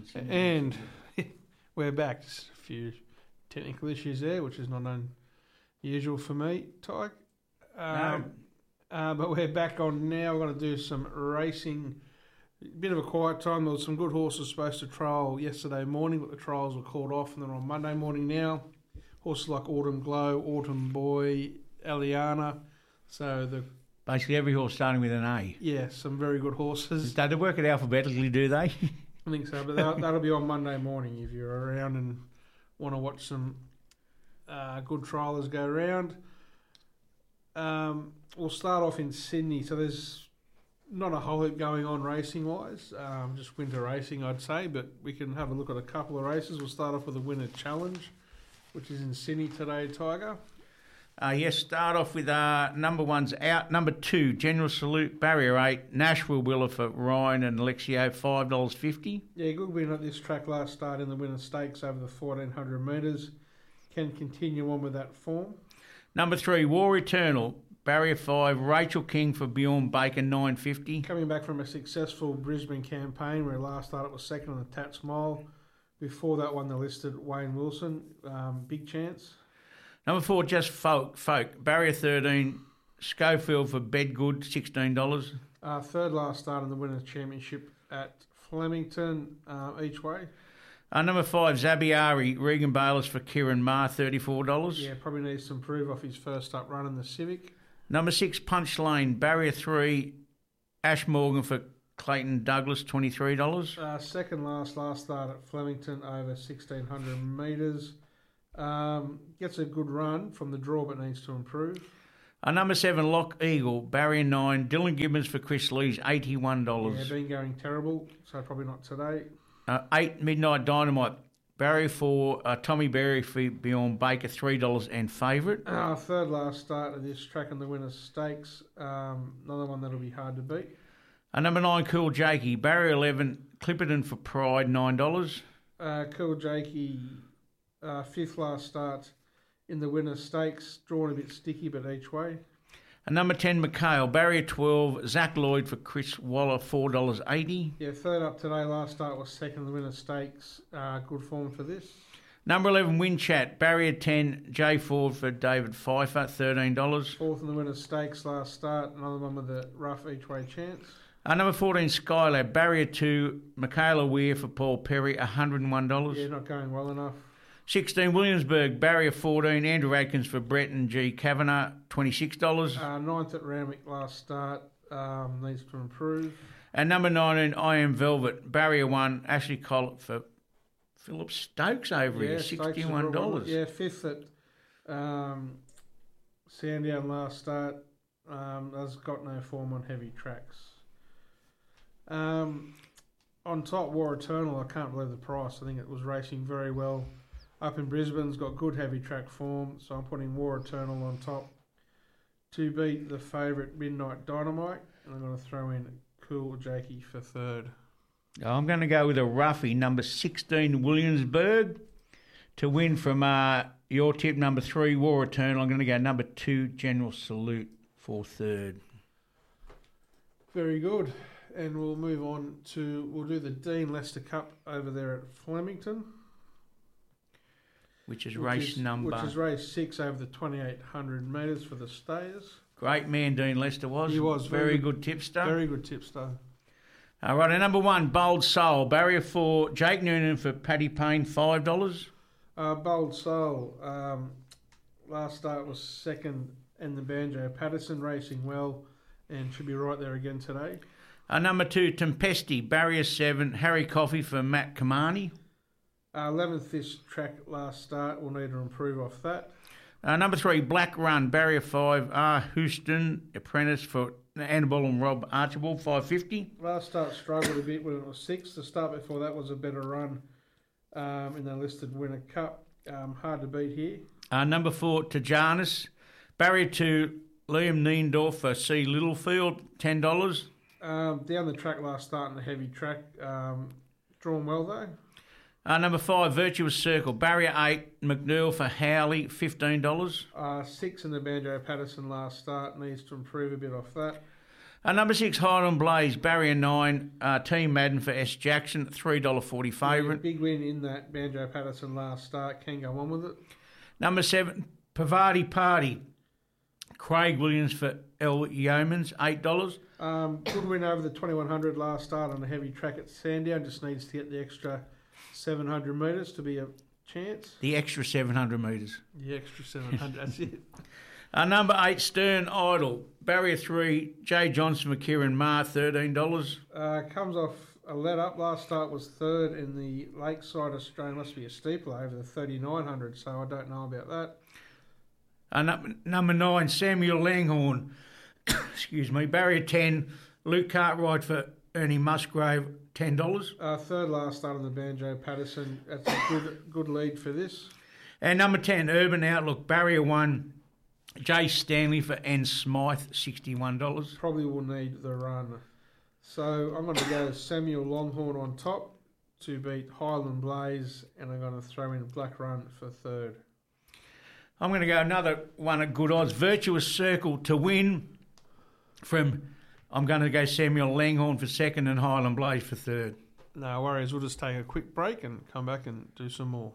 And we're back. Just a few technical issues there, which is not unusual for me, Tyke. But we're back on now. We're going to do some racing. A bit of a quiet time. There was some good horses supposed to trial yesterday morning, but the trials were called off. And then on Monday morning now, horses like Autumn Glow, Autumn Boy, Aliana. So basically every horse starting with an A. Yeah, some very good horses. They work it alphabetically, do they? I think so, but that'll be on Monday morning if you're around and want to watch some good trialers go around. We'll start off in Sydney. So there's not a whole heap going on racing-wise, just winter racing, I'd say, but we can have a look at a couple of races. We'll start off with the Winter Challenge, which is in Sydney today, Tiger. Yes, start off with number one's out. Number two, General Salute, Barrier 8, Nashville Willer for Ryan and Alexio, $5.50. Yeah, good win at this track last start in the Winter Stakes over the 1,400 metres. Can continue on with that form. Number three, War Eternal, Barrier 5, Rachel King for Bjorn Baker, $9.50. Coming back from a successful Brisbane campaign where last start it was second on the Tats Mile. Before that one, they listed Wayne Wilson, big chance. Number four, Just Folk, Barrier 13, Schofield for Bedgood, $16. Third last start in the Winners' Championship at Flemington, each way. Number five, Zabiari, Regan Bayliss for Kieran Maher, $34. Yeah, probably needs to improve off his first up run in the Civic. Number six, Punch Lane, Barrier 3, Ash Morgan for Clayton Douglas, $23. Second last start at Flemington over 1,600 metres. Gets a good run from the draw but needs to improve. Number seven, Lock Eagle, Barrier 9, Dylan Gibbons for Chris Lees, $81. Yeah, been going terrible, so probably not today. 8, Midnight Dynamite, Barrier 4, Tommy Berry for Bjorn Baker, $3 and favourite. Third last start of this track in the Winners' Stakes. Another one that'll be hard to beat. Number 9, Cool Jakey, Barrier 11, Clipperton for Pride, $9. Cool Jakey, fifth last start in the Winners' Stakes. Drawn a bit sticky, but each way. Number 10, McHale, Barrier 12, Zach Lloyd for Chris Waller, $4.80. Yeah, third up today. Last start was second in the Winners' Stakes. Good form for this. Number 11, Wind Chat, Barrier 10, Jay Ford for David Pfeiffer, $13. Fourth in the Winners' Stakes last start. Another one with a rough each way chance. Number 14, Skylab, Barrier 2, Michaela Weir for Paul Perry, $101. Yeah, not going well enough. 16, Williamsburg, Barrier 14, Andrew Adkins for Brett and G. Kavanagh, $26. Ninth at Randwick last start, needs to improve. And number 19, I Am Velvet, Barrier 1, Ashley Collett for Philip Stokes over here, $61. Yeah, fifth at Sandown last start, has got no form on heavy tracks. On top, War Eternal, I can't believe the price. I think it was racing very well up in Brisbane's got good heavy track form, so I'm putting War Eternal on top to beat the favourite Midnight Dynamite, and I'm going to throw in Cool Jakey for third. I'm going to go with a roughie, number 16, Williamsburg, to win from your tip, number 3, War Eternal. I'm going to go number 2, General Salute for third. Very good. And we'll move on we'll do the Dean Lester Cup over there at Flemington. Which is race 6 over the 2,800 metres for the stayers. Great man Dean Lester was. He was. Very good tipster. Very good tipster. All right, and number 1, Bold Soul. Barrier 4, Jake Noonan for Paddy Payne, $5. Bold Soul. Last start was second in the Banjo Patterson, racing well and should be right there again today. Number 2, Tempesti. Barrier 7, Harry Coffey for Matt Kamani. 11th this track last start. We'll need to improve off that. Number 3, Black Run, Barrier 5, Houston, apprentice for Annabelle and Rob Archibald, $5.50. Last start struggled a bit when it was 6th. The start before that was a better run in the listed Winter Cup. Hard to beat here. Number 4, Tajanis, Barrier 2, Liam Neendorf for C. Littlefield, $10. Down the track last start in the heavy track. Drawn well though. Number 5, Virtuous Circle. Barrier 8, McNeil for Howley, $15. 6 in the Banjo Patterson last start. Needs to improve a bit off that. Number 6, Highland Blaze, barrier 9, Team Madden for S. Jackson, $3.40 favourite. Big win in that Banjo Patterson last start. Can go on with it. Number 7, Pavati Party, Craig Williams for L. Yeomans, $8. Good win over the 2100 last start on a heavy track at Sandown. Just needs to get the extra 700 metres to be a chance. The extra 700 metres. The extra 700, that's it. Number 8, Stern Idol, barrier 3, Jay Johnson for Kieran Marr, $13. Comes off a let up. Last start was third in the Lakeside Australian. Must be a steeple over the 3900, so I don't know about that. Number 9, Samuel Langhorne, excuse me, barrier 10, Luke Cartwright for Ernie Musgrave, $10. Third last start on the Banjo Patterson. That's a good lead for this. And number 10, Urban Outlook, barrier 1, Jay Stanley for N. Smythe, $61. Probably will need the run. So I'm going to go Samuel Longhorn on top to beat Highland Blaze, and I'm going to throw in Black Run for third. I'm going to go another one at good odds, Virtuous Circle to win I'm going to go Samuel Langhorne for second and Highland Blaze for third. No worries. We'll just take a quick break and come back and do some more.